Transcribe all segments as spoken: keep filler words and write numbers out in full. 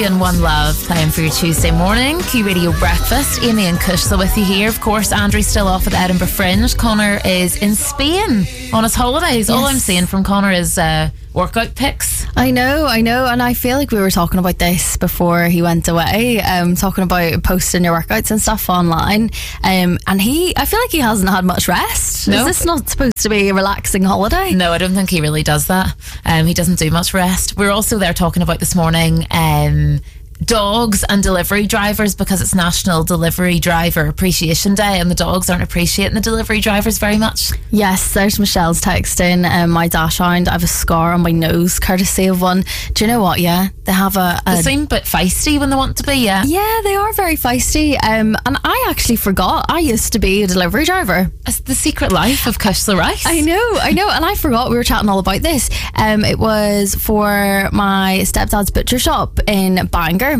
two and One Love playing for your Tuesday morning. Q Radio Breakfast. Amy and Kushla with you here. Of course, Andrew's still off at the Edinburgh Fringe. Connor is in Spain on his holidays. Yes. All I'm seeing from Connor is uh, workout pics. I know, I know. And I feel like we were talking about this before he went away, um, talking about posting your workouts and stuff online. Um, and he, I feel like he hasn't had much rest. No. Is this not supposed to be a relaxing holiday? No, I don't think he really does that. Um, he doesn't do much rest. We're also there talking about this morning um, dogs and delivery drivers, because it's National Delivery Driver Appreciation Day and the dogs aren't appreciating the delivery drivers very much. Yes, there's Michelle's texting, um, my dachshund, I have a scar on my nose courtesy of one. Do you know what? Yeah, they have a, a they seem a bit feisty when they want to be. Yeah, yeah, they are very feisty. Um, and I actually forgot I used to be a delivery driver. It's the secret life of Kushla Rice. I know, I know, and I forgot we were chatting all about this. Um, it was for my stepdad's butcher shop in Bangor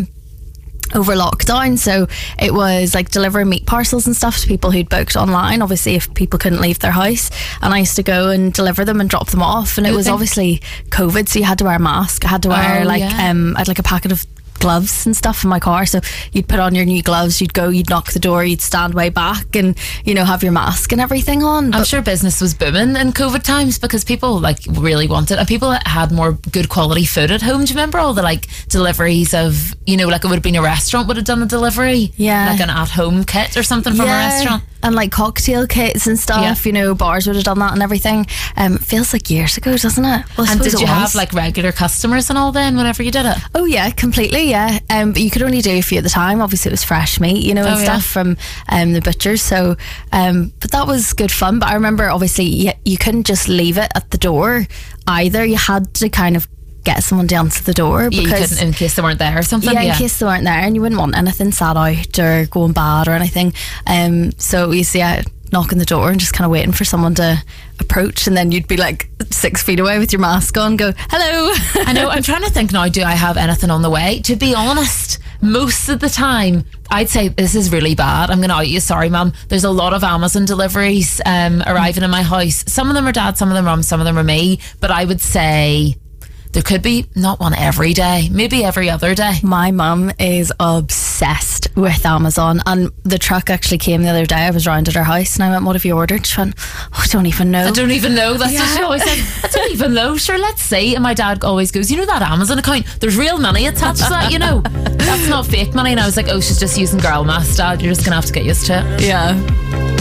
over lockdown, so it was like delivering meat parcels and stuff to people who'd booked online, obviously if people couldn't leave their house, and I used to go and deliver them and drop them off, and it was obviously COVID, so you had to wear a mask. I had to wear oh, like yeah. um I had like a packet of gloves and stuff in my car, so you'd put on your new gloves, you'd go, you'd knock the door, you'd stand way back and, you know, have your mask and everything on. I'm but sure business was booming in COVID times because people like really wanted, and people had more good quality food at home. Do you remember all the like deliveries of, you know, like it would have been a restaurant would have done a delivery, yeah, like an at-home kit or something from yeah. a restaurant, and like cocktail kits and stuff, yeah. you know, bars would have done that and everything. Um, it feels like years ago, doesn't it? Well, I and did you it have like regular customers and all then whenever you did it? Oh yeah, completely, yeah. Um, but you could only do a few at the time. Obviously it was fresh meat, you know, and oh, stuff yeah. from um, the butchers, so um, but that was good fun. But I remember obviously you, you couldn't just leave it at the door either. You had to kind of get someone to answer the door, because yeah, you couldn't, in case they weren't there or something. Yeah, yeah, in case they weren't there, and you wouldn't want anything sat out or going bad or anything. Um, so we used to yeah, knock on the door and just kind of waiting for someone to approach, and then you'd be like six feet away with your mask on, go hello. I know, I'm trying to think now, do I have anything on the way? To be honest, most of the time I'd say this is really bad, I'm gonna out you, sorry mum, there's a lot of Amazon deliveries um, arriving in my house. Some of them are dad, some of them are mum, some of them are me, but I would say there could be not one every day, maybe every other day. My mum is obsessed with Amazon, and the truck actually came the other day. I was round at her house and I went, what have you ordered? She went, oh, I don't even know. I don't even know. That's yeah. what she always said. I don't even know. Sure, let's see. And my dad always goes, you know that Amazon account? There's real money attached to that, you know. That's not fake money. And I was like, oh, she's just using girl math, Dad. You're just going to have to get used to it. Yeah.